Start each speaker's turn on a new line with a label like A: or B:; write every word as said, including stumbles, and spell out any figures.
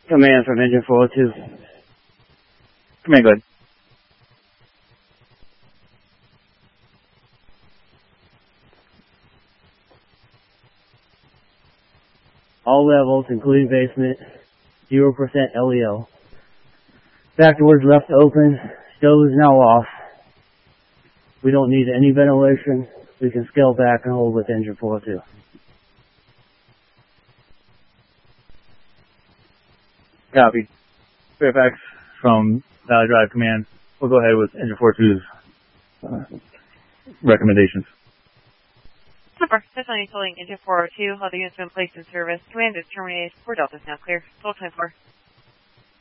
A: Command from Engine four oh two.
B: Command, go ahead.
A: All levels, including basement, zero percent L E L. Back doors left open. Stove is now off. We don't need any ventilation. We can scale back and hold with Engine four oh two.
B: Copy. Fairfax from Valley Drive Command. We'll go ahead with Engine four oh two's uh, recommendations.
C: Super. Definitely pulling Engine four oh two. All the units have been placed in service. Command is terminated. Four Delta's now clear. Total twenty-four.